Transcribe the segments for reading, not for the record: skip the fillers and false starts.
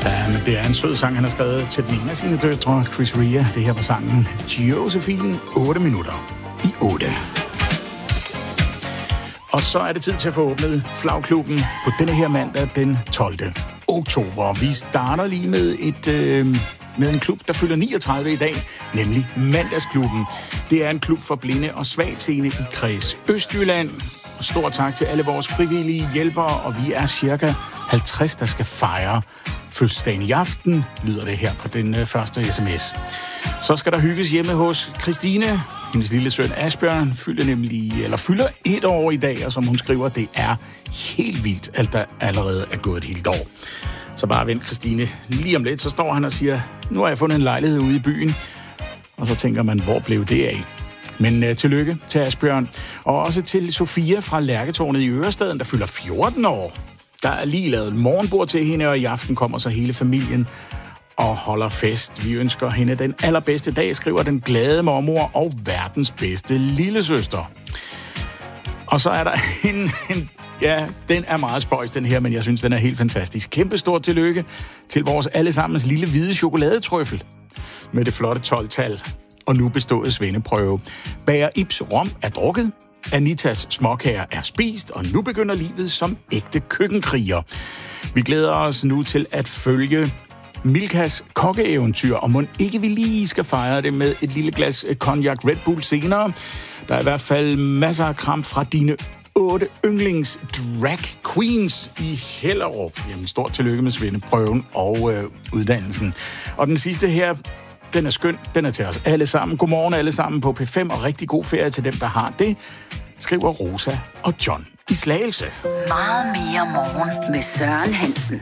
Ja, men det er en sød sang, han har skrevet til den ene af sine døtre, Chris Rea. Det her var sangen Josephine, 8 minutter i 8. Og så er det tid til at få åbnet Flagklubben på denne her mandag den 12. oktober. Vi starter lige med en klub, der fylder 39 i dag, nemlig Mandagsklubben. Det er en klub for blinde og svagtseende i Kreds Østjylland. Og stor tak til alle vores frivillige hjælpere, og vi er cirka 50, der skal fejre fødselsdagen i aften, lyder det her på den første sms. Så skal der hygges hjemme hos Christine. Hendes lille søn Asbjørn fylder 1 år i dag, og som hun skriver, det er helt vildt, at der allerede er gået et helt år. Så bare vent, Christine. Lige om lidt, så står han og siger, nu har jeg fundet en lejlighed ude i byen. Og så tænker man, hvor blev det af? Men tillykke til Asbjørn. Og også til Sofia fra Lærketårnet i Ørestaden, der fylder 14 år. Der er lige lavet morgenbord til hende, og i aften kommer så hele familien og holder fest. Vi ønsker hende den allerbedste dag, skriver den glade mormor og verdens bedste lillesøster. Og så er der ja, den er meget spøjs, den her, men jeg synes, den er helt fantastisk. Kæmpe stort tillykke til vores allesammens lille hvide chokoladetrøffel med det flotte 12-tal og nu bestået svendeprøve. Bager Ibs rom er drukket, Anitas småkager er spist, og nu begynder livet som ægte køkkenkriger. Vi glæder os nu til at følge Milkas kokkeeventyr, og mon ikke vi lige skal fejre det med et lille glas cognac Red Bull senere. Der er i hvert fald masser af kram fra dine 8 yndlings drag queens i Hellerup. Jamen, stort tillykke med svendeprøven og uddannelsen. Og den sidste her, den er skøn. Den er til os alle sammen. Godmorgen alle sammen på P5, og rigtig god ferie til dem, der har det, skriver Rosa og John i Slagelse. Meget mere morgen med Søren Hansen.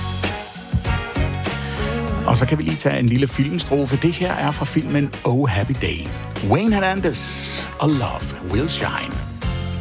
Og så kan vi lige tage en lille filmstrofe. Det her er fra filmen Oh Happy Day. Wayne Hernandez og Love Will Shine.